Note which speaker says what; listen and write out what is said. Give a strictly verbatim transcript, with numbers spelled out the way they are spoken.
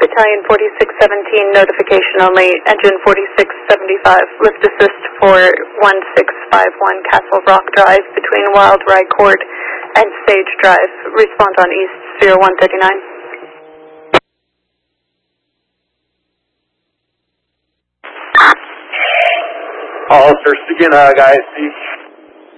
Speaker 1: Battalion forty-six seventeen, notification only. Engine forty-six seventy-five, lift assist for one six five one Castle Rock Drive between Wild Rye Court and Sage Drive. Respond on East zero one thirty-nine.
Speaker 2: All search again, uh, guys.